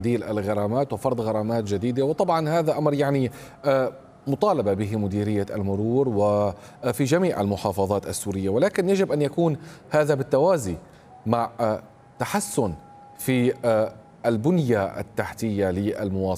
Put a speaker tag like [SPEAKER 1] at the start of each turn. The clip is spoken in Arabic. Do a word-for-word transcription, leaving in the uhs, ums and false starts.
[SPEAKER 1] تعديل الغرامات وفرض غرامات جديدة، وطبعا هذا أمر يعني مطالبة به مديرية المرور وفي جميع المحافظات السورية، ولكن يجب أن يكون هذا بالتوازي مع تحسن في البنية التحتية للمواصلات.